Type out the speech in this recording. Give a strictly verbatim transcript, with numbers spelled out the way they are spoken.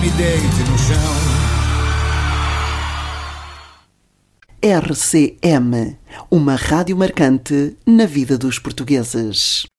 me deite no chão. R C M, uma rádio marcante na vida dos portugueses.